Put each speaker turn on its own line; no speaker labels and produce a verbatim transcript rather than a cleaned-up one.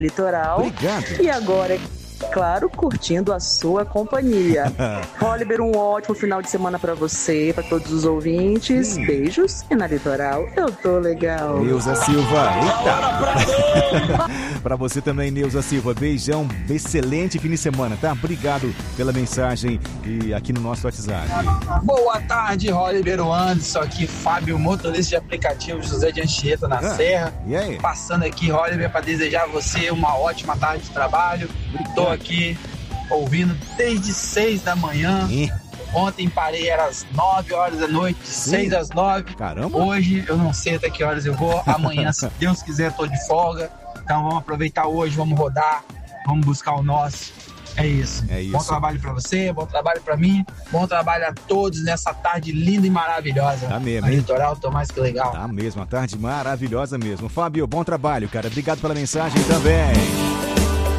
Litoral.
Obrigado.
E agora, é claro, curtindo a sua companhia. Oliver, um ótimo final de semana pra você, pra todos os ouvintes. Sim. Beijos. E na Litoral, eu tô legal.
Neuza Silva. Eita. Pra você também, Neuza Silva. Beijão. Excelente fim de semana, tá? Obrigado pela mensagem e aqui no nosso WhatsApp.
Boa tarde, Oliver Anderson. Aqui, Fábio, motorista de aplicativo José de Anchieta, na ah, Serra.
E aí?
Passando aqui, Oliver, para desejar a você uma ótima tarde de trabalho. Estou aqui ouvindo desde seis da manhã. E? Ontem parei, era às nove horas da noite, de seis às nove.
Caramba!
Hoje eu não sei até que horas eu vou. Amanhã, se Deus quiser, estou de folga. Então vamos aproveitar hoje, vamos rodar, vamos buscar o nosso. É isso.
É isso.
Bom trabalho pra você, bom trabalho pra mim, bom trabalho a todos nessa tarde linda e maravilhosa.
Tá mesmo,
hein?
hein?
Litoral, tô mais que legal.
Tá mesmo, uma tarde maravilhosa mesmo. Fábio, bom trabalho, cara. Obrigado pela mensagem também.